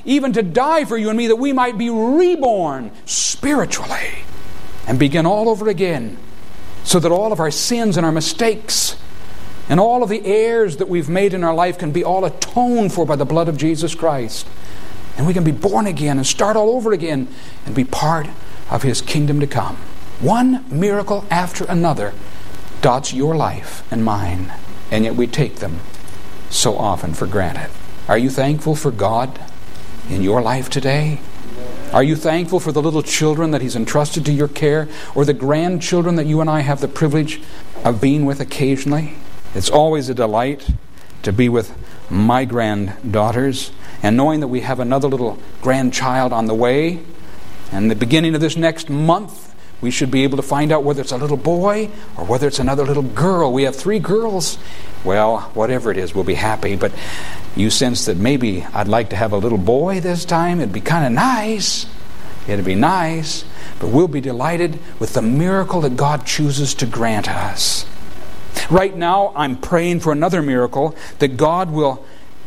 even to die for you and me, that we might be reborn spiritually and begin all over again, so that all of our sins and our mistakes and all of the errors that we've made in our life can be all atoned for by the blood of Jesus Christ. And we can be born again and start all over again and be part of His kingdom to come. One miracle after another dots your life and mine, and yet we take them so often for granted. Are you thankful for God in your life today? Are you thankful for the little children that He's entrusted to your care, or the grandchildren that you and I have the privilege of being with occasionally? It's always a delight to be with my granddaughters, and knowing that we have another little grandchild on the way. And the beginning of this next month, we should be able to find out whether it's a little boy or whether it's another little girl. We have 3 girls. Well, whatever it is, we'll be happy. But you sense that maybe I'd like to have a little boy this time. It'd be kind of nice. It'd be nice. But we'll be delighted with the miracle that God chooses to grant us. Right now, I'm praying for another miracle, that God will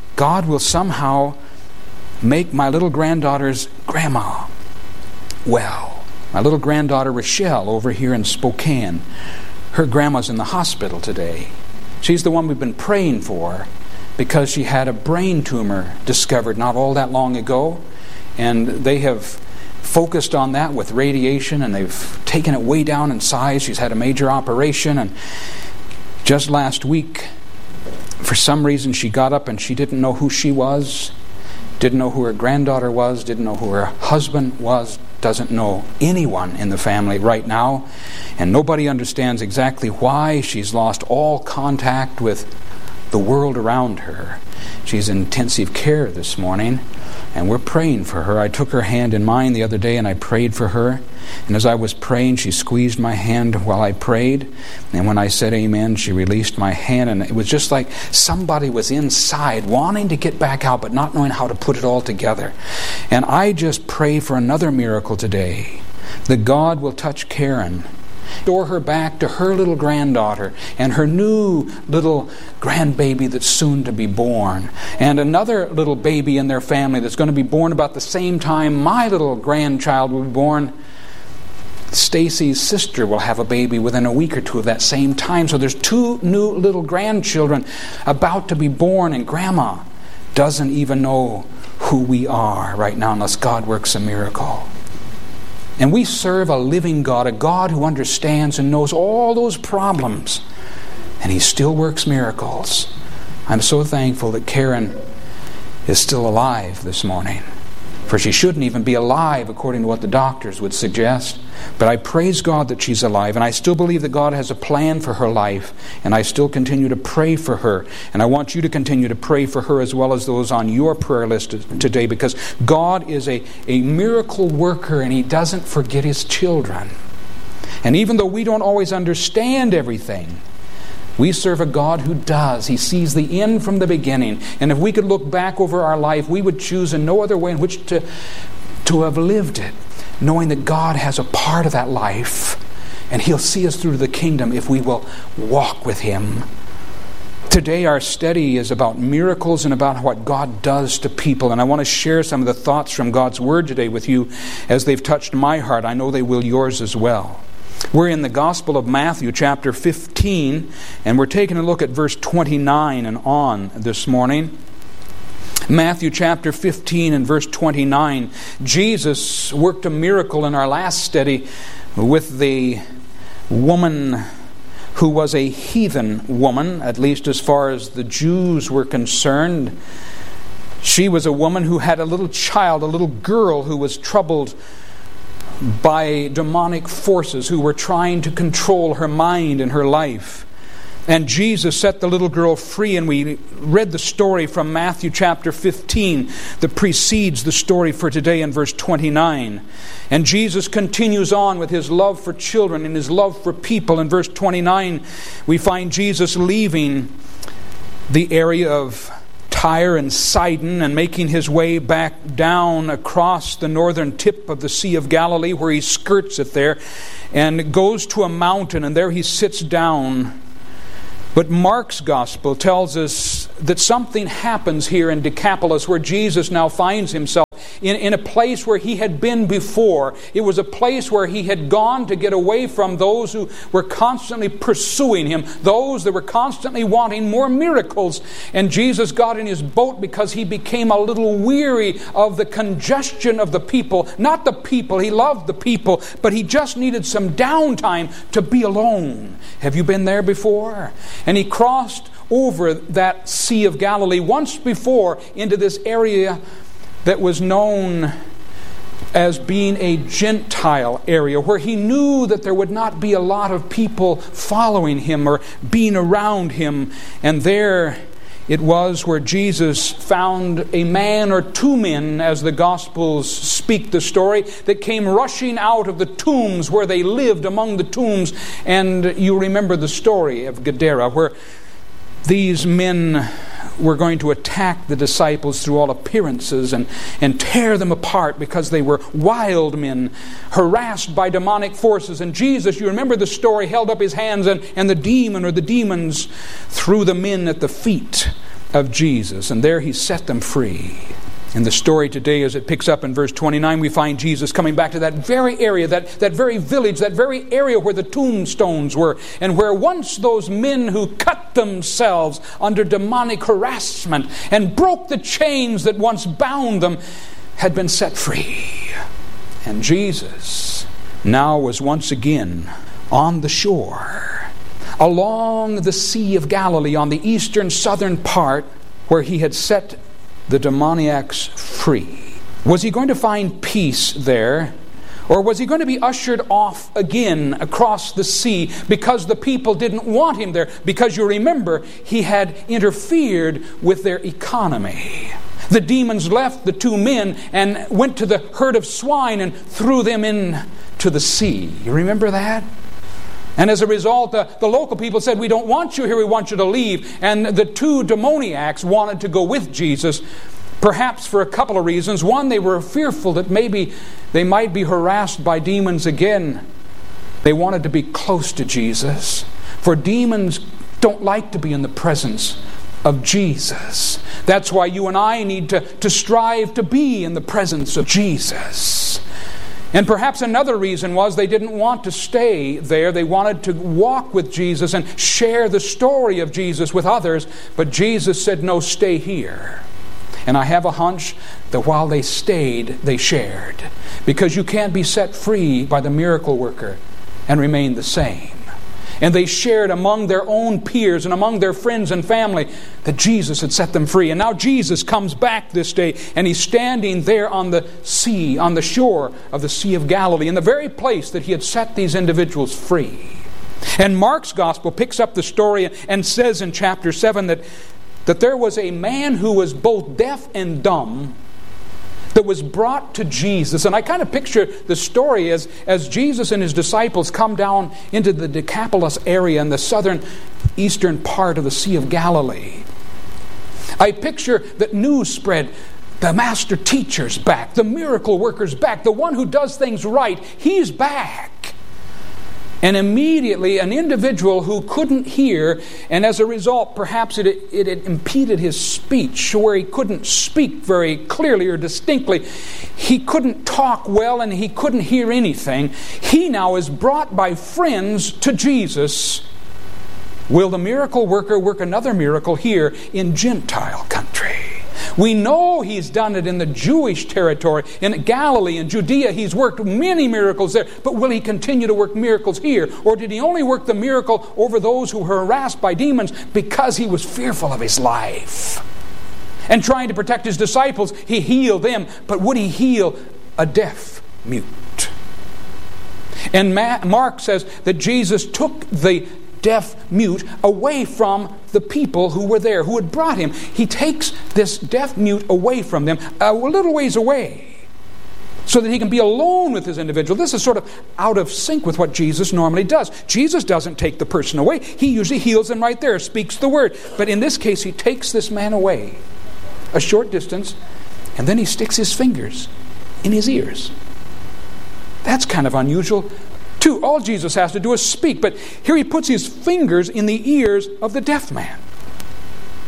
somehow make my little granddaughter's grandma well. My little granddaughter Rochelle over here in Spokane, her grandma's in the hospital today. She's the one we've been praying for because she had a brain tumor discovered not all that long ago, and they have focused on that with radiation, and they've taken it way down in size. She's had a major operation, and just last week, for some reason, she got up and she didn't know who she was, didn't know who her granddaughter was, didn't know who her husband was, doesn't know anyone in the family right now, and nobody understands exactly why. She's lost all contact with the world around her. She's in intensive care this morning, and we're praying for her. I took her hand in mine the other day and I prayed for her. And as I was praying, she squeezed my hand while I prayed. And when I said amen, she released my hand. And it was just like somebody was inside wanting to get back out, but not knowing how to put it all together. And I just pray for another miracle today, that God will touch Karen, restore her back to her little granddaughter and her new little grandbaby that's soon to be born, and another little baby in their family that's going to be born about the same time my little grandchild will be born. Stacy's sister will have a baby within a week or two of that same time. So there's 2 new little grandchildren about to be born, and Grandma doesn't even know who we are right now unless God works a miracle. And we serve a living God, a God who understands and knows all those problems, and He still works miracles. I'm so thankful that Karen is still alive this morning, for she shouldn't even be alive according to what the doctors would suggest. But I praise God that she's alive, and I still believe that God has a plan for her life, and I still continue to pray for her. And I want you to continue to pray for her as well as those on your prayer list today, because God is a miracle worker, and He doesn't forget His children. And even though we don't always understand everything, we serve a God who does. He sees the end from the beginning. And if we could look back over our life, we would choose in no other way in which to have lived it, knowing that God has a part of that life, and He'll see us through to the kingdom if we will walk with Him. Today our study is about miracles and about what God does to people. And I want to share some of the thoughts from God's Word today with you as they've touched my heart. I know they will yours as well. We're in the Gospel of Matthew, chapter 15, and we're taking a look at verse 29 and on this morning. Matthew chapter 15 and verse 29. Jesus worked a miracle in our last study with the woman who was a heathen woman, at least as far as the Jews were concerned. She was a woman who had a little child, a little girl who was troubled by demonic forces who were trying to control her mind and her life. And Jesus set the little girl free, and we read the story from Matthew chapter 15 that precedes the story for today in verse 29. And Jesus continues on with His love for children and His love for people. In verse 29, we find Jesus leaving the area of Tyre and Sidon and making His way back down across the northern tip of the Sea of Galilee, where He skirts it there, and goes to a mountain, and there He sits down. But Mark's Gospel tells us that something happens here in Decapolis, where Jesus now finds Himself in a place where he had been before. It was a place where he had gone to get away from those who were constantly pursuing him, those that were constantly wanting more miracles. And Jesus got in his boat because he became a little weary of the congestion of the people. Not the people, he loved the people, but he just needed some downtime to be alone. Have you been there before? And he crossed over that Sea of Galilee once before into this area that was known as being a Gentile area, where he knew that there would not be a lot of people following him or being around him. And there it was where Jesus found a man or two men, as the Gospels speak the story, that came rushing out of the tombs where they lived among the tombs. And you remember the story of Gadara, where these men were going to attack the disciples through all appearances and tear them apart because they were wild men harassed by demonic forces. And Jesus, you remember the story, held up his hands and the demon or the demons threw the men at the feet of Jesus. And there he set them free. In the story today, as it picks up in verse 29, we find Jesus coming back to that very area, that very village, that very area where the tombstones were, and where once those men who cut themselves under demonic harassment and broke the chains that once bound them had been set free. And Jesus now was once again on the shore, along the Sea of Galilee, on the eastern southern part where he had set the demoniacs free. Was he going to find peace there? Or was he going to be ushered off again across the sea because the people didn't want him there? Because you remember, he had interfered with their economy. The demons left the two men and went to the herd of swine and threw them into the sea. You remember that? And as a result, the local people said, "We don't want you here, we want you to leave." And the two demoniacs wanted to go with Jesus, perhaps for a couple of reasons. One, they were fearful that maybe they might be harassed by demons again. They wanted to be close to Jesus, for demons don't like to be in the presence of Jesus. That's why you and I need to strive to be in the presence of Jesus. And perhaps another reason was they didn't want to stay there. They wanted to walk with Jesus and share the story of Jesus with others. But Jesus said, "No, stay here." And I have a hunch that while they stayed, they shared. Because you can't be set free by the miracle worker and remain the same. And they shared among their own peers and among their friends and family that Jesus had set them free. And now Jesus comes back this day, and he's standing there on the sea, on the shore of the Sea of Galilee, in the very place that he had set these individuals free. And Mark's Gospel picks up the story and says in chapter 7 that there was a man who was both deaf and dumb that was brought to Jesus. And I kind of picture the story as Jesus and his disciples come down into the Decapolis area in the southern eastern part of the Sea of Galilee. I picture that news spread. The master teacher's back. The miracle worker's back. The one who does things right, he's back. And immediately an individual who couldn't hear, and as a result perhaps it impeded his speech, where he couldn't speak very clearly or distinctly. He couldn't talk well and he couldn't hear anything. He now is brought by friends to Jesus. Will the miracle worker work another miracle here in Gentile country? We know he's done it in the Jewish territory, in Galilee and Judea. He's worked many miracles there. But will he continue to work miracles here? Or did he only work the miracle over those who were harassed by demons because he was fearful of his life? And trying to protect his disciples, he healed them. But would he heal a deaf mute? And Mark says that Jesus took the deaf mute away from the people who were there, who had brought him. He takes this deaf mute away from them, a little ways away, so that he can be alone with this individual. This is sort of out of sync with what Jesus normally does. Jesus doesn't take the person away. He usually heals them right there, speaks the word. But in this case, he takes this man away a short distance, and then he sticks his fingers in his ears. That's kind of unusual. All Jesus has to do is speak, but here he puts his fingers in the ears of the deaf man.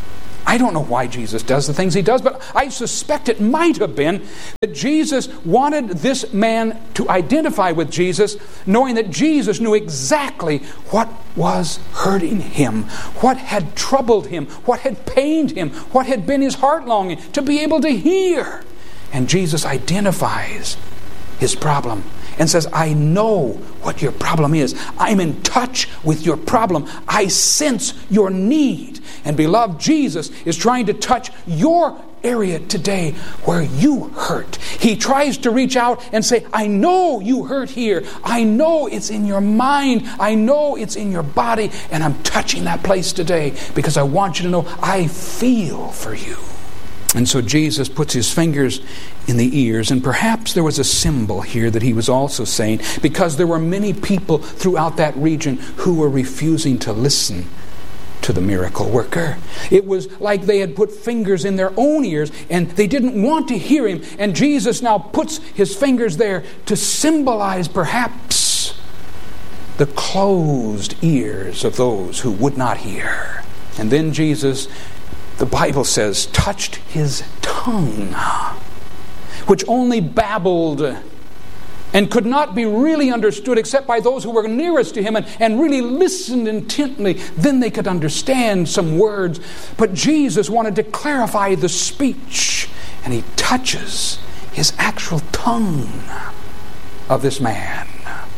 I don't know why Jesus does the things he does, but I suspect it might have been that Jesus wanted this man to identify with Jesus, knowing that Jesus knew exactly what was hurting him, what had troubled him, what had pained him, what had been his heart longing, to be able to hear. And Jesus identifies his problem and says, I know what your problem is. I'm in touch with your problem. I sense your need. And beloved, Jesus is trying to touch your area today where you hurt. He tries to reach out and say, I know you hurt here. I know it's in your mind. I know it's in your body. And I'm touching that place today because I want you to know I feel for you. And so Jesus puts his fingers in the ears, and perhaps there was a symbol here that he was also saying, because there were many people throughout that region who were refusing to listen to the miracle worker. It was like they had put fingers in their own ears and they didn't want to hear him. And Jesus now puts his fingers there to symbolize perhaps the closed ears of those who would not hear. And then Jesus, the Bible says, touched his tongue, which only babbled and could not be really understood except by those who were nearest to him and really listened intently. Then they could understand some words. But Jesus wanted to clarify the speech, and he touches his actual tongue of this man.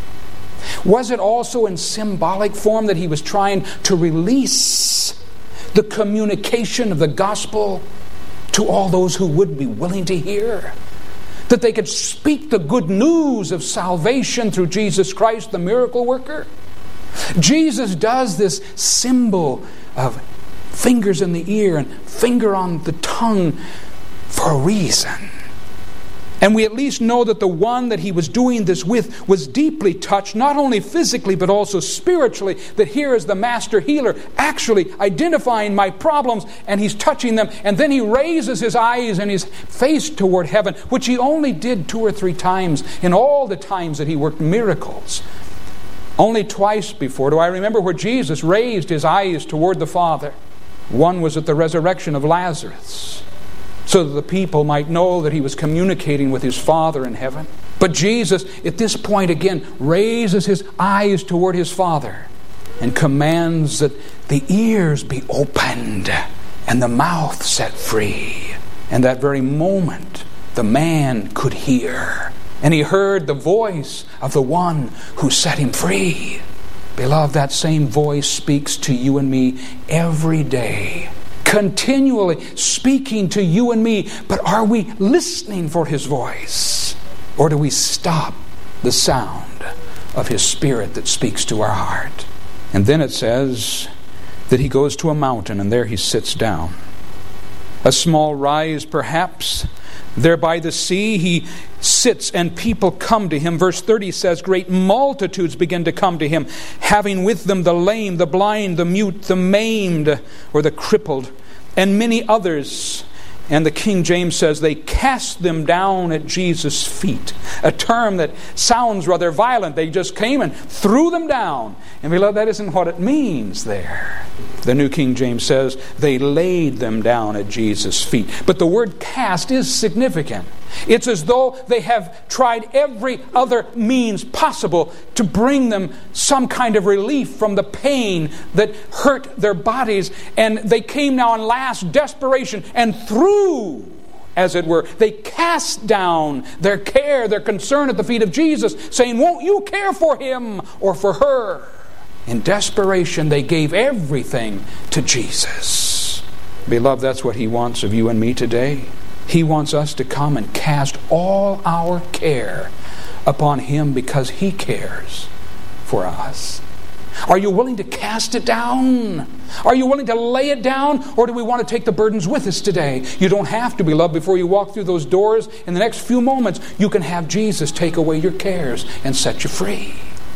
Was it also in symbolic form that he was trying to release the communication of the gospel to all those who would be willing to hear? That they could speak the good news of salvation through Jesus Christ, the miracle worker? Jesus does this symbol of fingers in the ear and finger on the tongue for a reason. And we at least know that the one that he was doing this with was deeply touched, not only physically but also spiritually, that here is the master healer actually identifying my problems, and he's touching them, and then he raises his eyes and his face toward heaven, which he only did 2 or 3 times in all the times that he worked miracles. Only twice before do I remember where Jesus raised his eyes toward the Father. One was at the resurrection of Lazarus, so that the people might know that he was communicating with his Father in heaven. But Jesus, at this point again, raises his eyes toward his Father and commands that the ears be opened and the mouth set free. And that very moment, the man could hear. And he heard the voice of the one who set him free. Beloved, that same voice speaks to you and me every day, continually speaking to you and me. But are we listening for his voice? Or do we stop the sound of his Spirit that speaks to our heart? And then it says that he goes to a mountain, and there he sits down. A small rise, perhaps, there by the sea, he sits and people come to him. Verse 30 says, great multitudes begin to come to him, having with them the lame, the blind, the mute, the maimed, or the crippled, and many others. And the King James says they cast them down at Jesus' feet. A term that sounds rather violent. They just came and threw them down. And beloved, that isn't what it means there. The New King James says they laid them down at Jesus' feet. But the word cast is significant. It's as though they have tried every other means possible to bring them some kind of relief from the pain that hurt their bodies. And they came now in last desperation and threw, as it were, they cast down their care, their concern at the feet of Jesus, saying, won't you care for him or for her? In desperation, they gave everything to Jesus. Beloved, that's what he wants of you and me today. He wants us to come and cast all our care upon him because he cares for us. Are you willing to cast it down? Are you willing to lay it down? Or do we want to take the burdens with us today? You don't have to, beloved. Before you walk through those doors, in the next few moments, you can have Jesus take away your cares and set you free.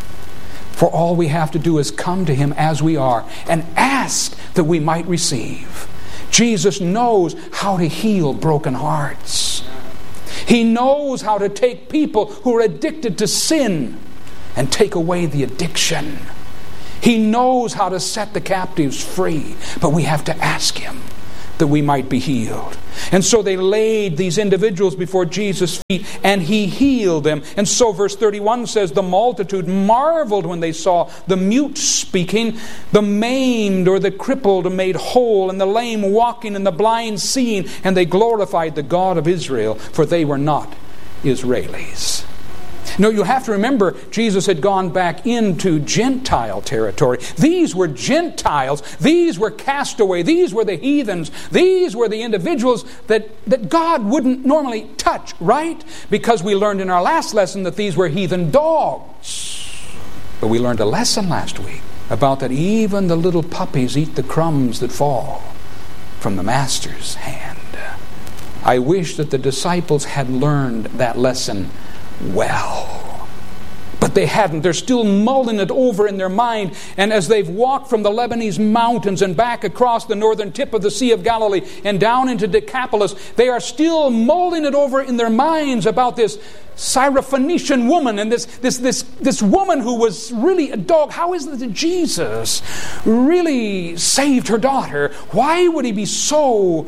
For all we have to do is come to him as we are and ask that we might receive. Jesus knows how to heal broken hearts. He knows how to take people who are addicted to sin and take away the addiction. He knows how to set the captives free, but we have to ask him that we might be healed. And so they laid these individuals before Jesus' feet, and he healed them. And so verse 31 says, the multitude marveled when they saw the mute speaking, the maimed or the crippled made whole, and the lame walking, and the blind seeing, and they glorified the God of Israel, for they were not Israelis. No, you have to remember, Jesus had gone back into Gentile territory. These were Gentiles. These were castaway. These were the heathens. These were the individuals that God wouldn't normally touch, right? Because we learned in our last lesson that these were heathen dogs. But we learned a lesson last week about that even the little puppies eat the crumbs that fall from the master's hand. I wish that the disciples had learned that lesson well. But they hadn't. They're still mulling it over in their mind. And as they've walked from the Lebanese mountains and back across the northern tip of the Sea of Galilee and down into Decapolis, they are still mulling it over in their minds about this Syrophoenician woman and this woman who was really a dog. How is it that Jesus really saved her daughter? Why would he be so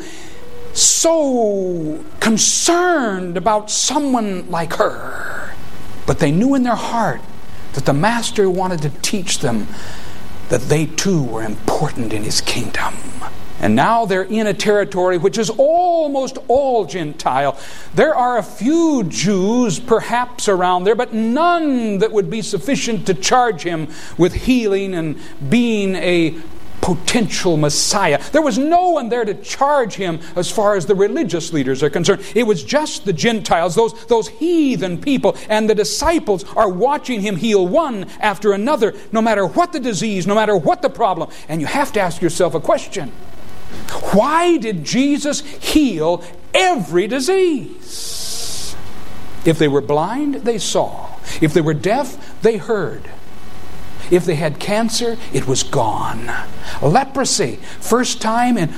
concerned about someone like her? But they knew in their heart that the Master wanted to teach them that they too were important in his kingdom. And now they're in a territory which is almost all Gentile. There are a few Jews perhaps around there, but none that would be sufficient to charge him with healing and being a potential Messiah. There was no one there to charge him as far as the religious leaders are concerned. It was just the Gentiles, those heathen people, and the disciples are watching him heal one after another, no matter what the disease, no matter what the problem. And you have to ask yourself a question. Why did Jesus heal every disease? If they were blind, they saw. If they were deaf, they heard. If they had cancer, it was gone. Leprosy, first time in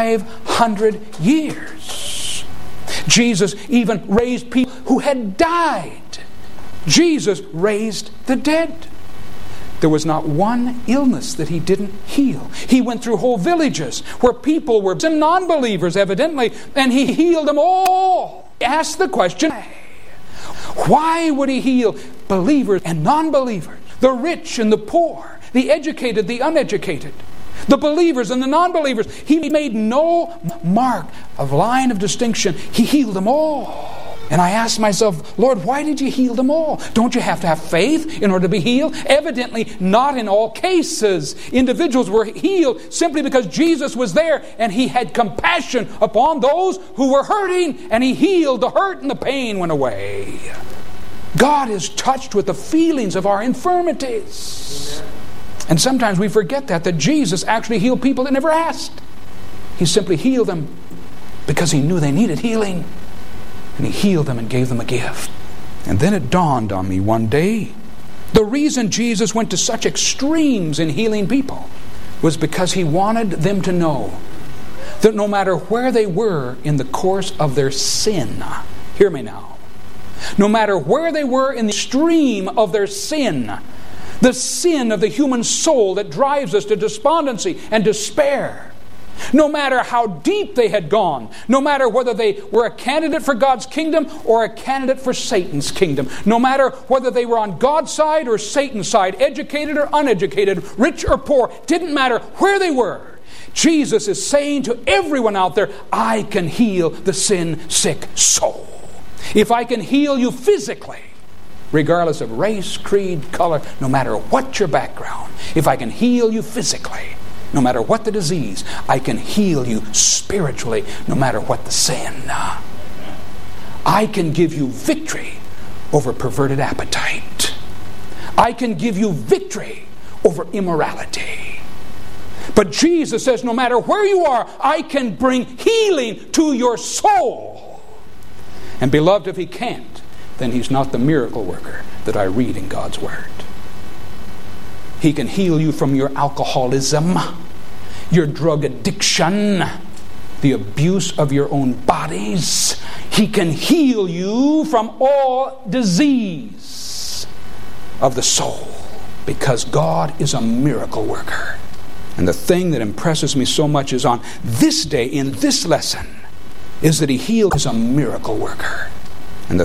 500 years. Jesus even raised people who had died. Jesus raised the dead. There was not one illness that he didn't heal. He went through whole villages where people were non-believers, evidently, and he healed them all. He asked the question, why would he heal believers and non-believers? The rich and the poor, the educated, the uneducated, the believers and the non-believers. He made no mark of line of distinction. He healed them all. And I asked myself, Lord, why did you heal them all? Don't you have to have faith in order to be healed? Evidently, not in all cases. Individuals were healed simply because Jesus was there and he had compassion upon those who were hurting, and he healed the hurt and the pain went away. God is touched with the feelings of our infirmities. Amen. And sometimes we forget that Jesus actually healed people that never asked. He simply healed them because he knew they needed healing. And he healed them and gave them a gift. And then it dawned on me one day, the reason Jesus went to such extremes in healing people was because he wanted them to know that no matter where they were in the course of their sin, hear me now, no matter where they were in the stream of their sin, the sin of the human soul that drives us to despondency and despair, no matter how deep they had gone, no matter whether they were a candidate for God's kingdom or a candidate for Satan's kingdom, no matter whether they were on God's side or Satan's side, educated or uneducated, rich or poor, didn't matter where they were. Jesus is saying to everyone out there, I can heal the sin-sick soul. If I can heal you physically, regardless of race, creed, color, no matter what your background, if I can heal you physically, no matter what the disease, I can heal you spiritually, no matter what the sin. I can give you victory over perverted appetite. I can give you victory over immorality. But Jesus says, no matter where you are, I can bring healing to your soul. And beloved, if he can't, then he's not the miracle worker that I read in God's Word. He can heal you from your alcoholism, your drug addiction, the abuse of your own bodies. He can heal you from all disease of the soul, because God is a miracle worker. And the thing that impresses me so much is on this day, in this lesson, is that he healed as a miracle worker.